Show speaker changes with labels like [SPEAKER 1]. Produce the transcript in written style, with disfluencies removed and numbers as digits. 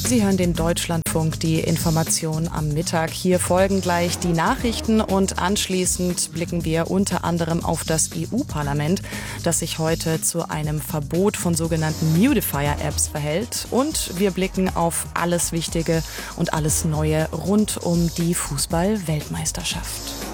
[SPEAKER 1] Sie hören den Deutschlandfunk, die Information am Mittag. Hier folgen gleich die Nachrichten und anschließend blicken wir unter anderem auf das EU-Parlament, das sich heute zu einem Verbot von sogenannten Mudifier-Apps verhält. Und wir blicken auf alles Wichtige und alles Neue rund um die Fußball-Weltmeisterschaft.